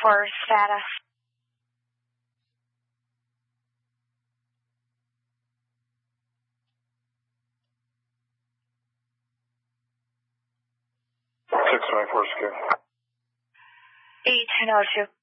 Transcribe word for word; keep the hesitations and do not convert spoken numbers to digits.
for status. six twenty-four secure. eighteen oh two.